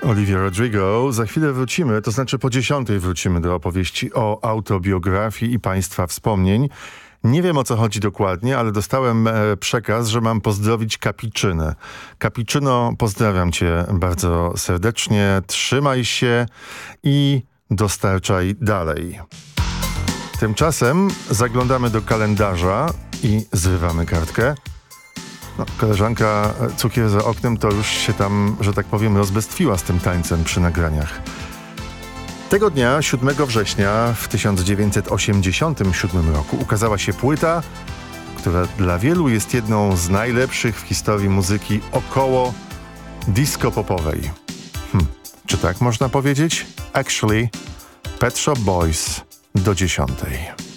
Olivia Rodrigo. Za chwilę wrócimy, to znaczy po 10:00 wrócimy do opowieści o autobiografii i państwa wspomnień. Nie wiem, o co chodzi dokładnie, ale dostałem przekaz, że mam pozdrowić Capiczynę. Capiczyno, pozdrawiam cię bardzo serdecznie. Trzymaj się i dostarczaj dalej. Tymczasem zaglądamy do kalendarza i zrywamy kartkę. No, koleżanka Cukier za oknem to już się tam, że tak powiem, rozbestwiła z tym tańcem przy nagraniach. Tego dnia, 7 września w 1987 roku ukazała się płyta, która dla wielu jest jedną z najlepszych w historii muzyki około disco-popowej. Czy tak można powiedzieć? Actually, Pet Shop Boys do 10:00.